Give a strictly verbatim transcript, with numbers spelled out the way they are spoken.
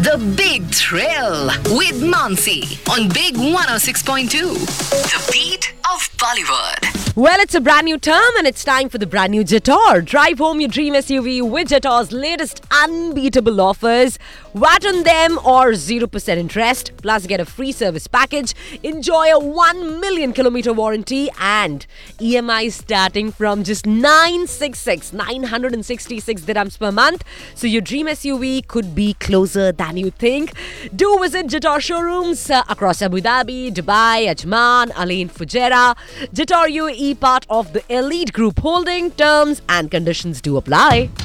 The Big Thrill with Mansi on Big one oh six point two. The beat of Bollywood. Well, it's a brand new term and it's time for the brand new Jetor. Drive home your dream S U V with Jetor's latest unbeatable offers. V A T on them or zero percent interest. Plus get a free service package. Enjoy a one million kilometer warranty and E M I starting from just nine sixty-six, nine hundred sixty-six dirhams per month. So your dream S U V could be closer than you think. Do visit Jetor showrooms uh, across Abu Dhabi, Dubai, Ajman, Alain Fujairah. Jetor U A E, part of the Elite Group Holding. Terms and conditions do apply.